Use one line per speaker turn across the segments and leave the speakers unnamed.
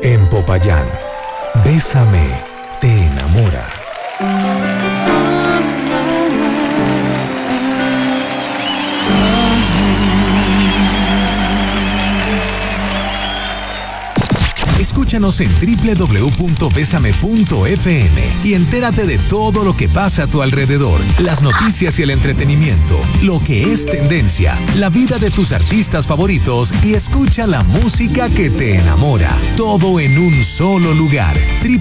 En Popayán, Bésame te enamora. Escúchanos en www.besame.fm y entérate de todo lo que pasa a tu alrededor, las noticias y el entretenimiento, lo que es tendencia, la vida de tus artistas favoritos y escucha la música que te enamora. Todo en un solo lugar.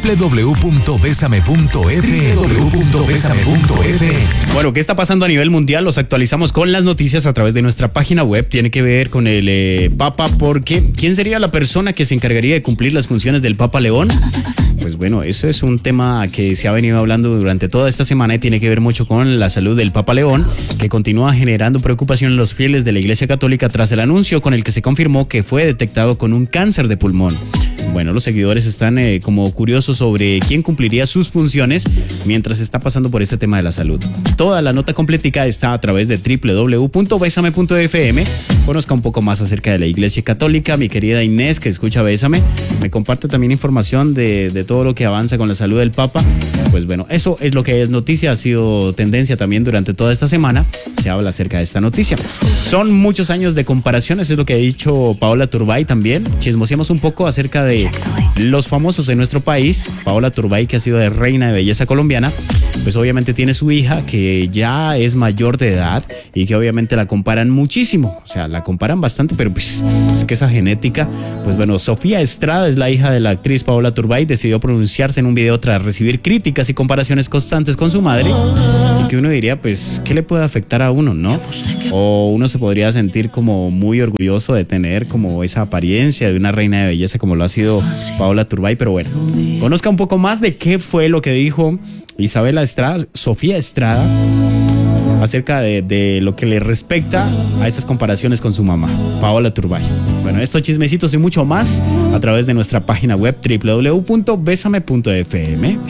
www.besame.fm.
Bueno, ¿qué está pasando a nivel mundial? Los actualizamos con las noticias a través de nuestra página web. Tiene que ver con el Papa, porque ¿quién sería la persona que se encargaría de cumplir las funciones del Papa León? Pues bueno, eso es un tema que se ha venido hablando durante toda esta semana y tiene que ver mucho con la salud del Papa León, que continúa generando preocupación en los fieles de la Iglesia Católica tras el anuncio con el que se confirmó que fue detectado con un cáncer de pulmón. Bueno, los seguidores están como curiosos sobre quién cumpliría sus funciones mientras está pasando por este tema de la salud. Toda la nota completica está a través de www.besame.fm. Conozca un poco más acerca de la Iglesia Católica. Mi querida Inés, que escucha Bésame, me comparte también información de todo lo que avanza con la salud del Papa. Pues bueno, eso es lo que es noticia, ha sido tendencia también durante toda esta semana. Se habla acerca de esta noticia. Son muchos años de comparaciones, es lo que ha dicho Paola Turbay también. Chismoseamos un poco acerca de los famosos en nuestro país. Paola Turbay, que ha sido de reina de belleza colombiana, pues obviamente tiene su hija que ya es mayor de edad y que obviamente la comparan muchísimo. O sea, la comparan bastante, pero pues es que esa genética, pues bueno, Sofía Estrada es la hija de la actriz Paola Turbay, decidió pronunciarse en un video tras recibir críticas y comparaciones constantes con su madre, y que uno diría, pues, ¿qué le puede afectar a uno, no? O uno se podría sentir como muy orgulloso de tener como esa apariencia de una reina de belleza como lo ha sido Paola Turbay, pero bueno, conozca un poco más de qué fue lo que dijo Isabela Estrada, Sofía Estrada, acerca de lo que le respecta a esas comparaciones con su mamá, Paola Turbay. Bueno, estos chismecitos y mucho más a través de nuestra página web www.besame.fm.